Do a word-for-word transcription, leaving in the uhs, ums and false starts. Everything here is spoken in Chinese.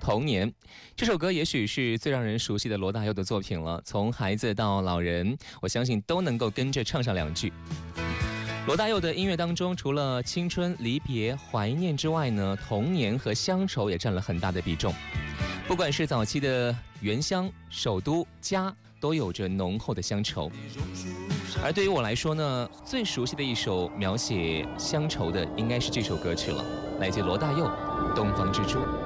童年。这首歌也许是最让人熟悉的罗大佑的作品了，从孩子到老人，我相信都能够跟着唱上两句。罗大佑的音乐当中，除了青春、离别、怀念之外呢，童年和乡愁也占了很大的比重。不管是早期的原乡、首都、家，都有着浓厚的乡愁。而对于我来说呢，最熟悉的一首描写乡愁的，应该是这首歌曲了，来自罗大佑《东方之珠》。